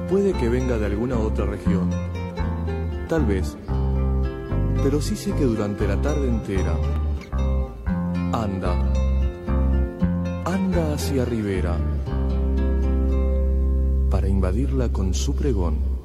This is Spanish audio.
Puede que venga de alguna otra región, tal vez, pero sí sé que durante la tarde entera anda hacia Rivera para invadirla con su pregón.